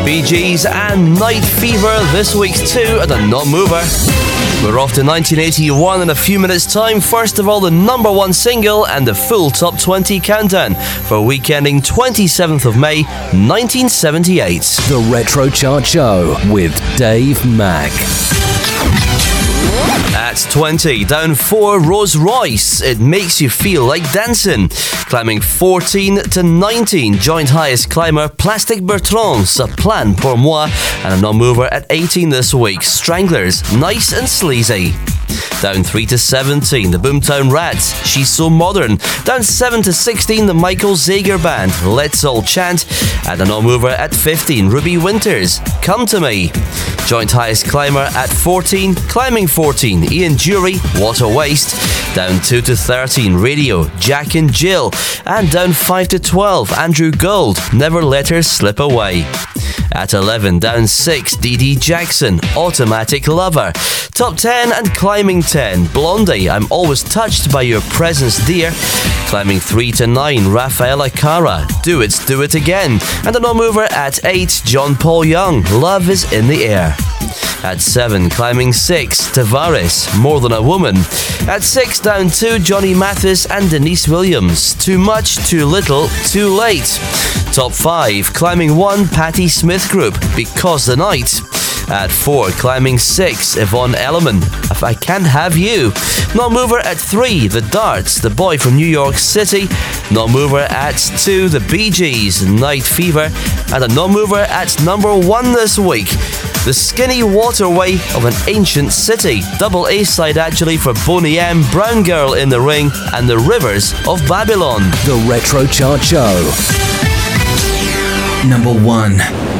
Bee Gees and Night Fever, this week's 2 at the Non-Mover. We're off to 1981 in a few minutes' time. First of all, the number 1 single and the full top 20 countdown for week ending 27th of May, 1978. The Retro Chart Show with Dave Mack. At 20, down 4, Rose Royce, It Makes You Feel Like Dancing. Climbing 14 to 19, joint highest climber Plastic Bertrand, Ça Plane Pour Moi. And a non-mover at 18 this week, Stranglers, Nice and Sleazy. Down 3 to 17, the Boomtown Rats, She's So Modern. Down 7 to 16, the Michael Zager Band, Let's All Chant. And a non-mover at 15, Ruby Winters, Come To Me. Joint highest climber at 14, climbing 14, Ian Dury, What a Waste. Down 2 to 13, Radio, Jack and Jill. And down 5 to 12, Andrew Gold, Never Let Her Slip Away. At 11, down 6, Dee Dee Jackson, Automatic Lover. Top 10 and climbing 10, Blondie, I'm Always Touched by Your Presence Dear. Climbing 3 to 9, Rafaela Cara, Do It Again. And a non-mover at 8, John Paul Young, Love Is In The Air. At 7, climbing 6, Tavares, More Than a Woman. At 6, down 2, Johnny Mathis and Denise Williams, Too Much, Too Little, Too Late. Top 5, climbing 1, Patti Smith Group, Because the Night. At 4, climbing 6, Yvonne Elliman, If I Can't Have You. Non-mover at 3, The Darts, The Boy from New York City. Non-mover at 2, The Bee Gees, Night Fever. And a non-mover at number 1 this week, The Skinny Waterway of an Ancient City. Double A-side actually for Boney M, Brown Girl in the Ring, and The Rivers of Babylon. The Retro Chart Show. Number 1.